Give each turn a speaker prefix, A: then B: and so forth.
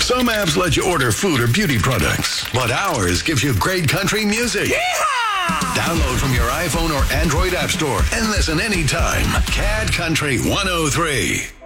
A: Some apps let you order food or beauty products, but ours gives you great country music.
B: Yeehaw!
A: Download from your iPhone or Android app store and listen anytime. CAD Country 103.